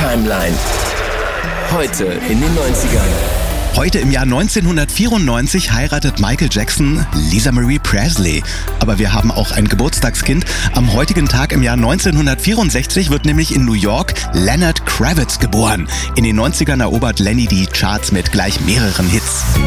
Timeline. Heute in den 90ern. Heute im Jahr 1994 heiratet Michael Jackson Lisa Marie Presley. Aber wir haben auch ein Geburtstagskind. Am heutigen Tag im Jahr 1964 wird nämlich in New York Leonard Kravitz geboren. In den 90ern erobert Lenny die Charts mit gleich mehreren Hits.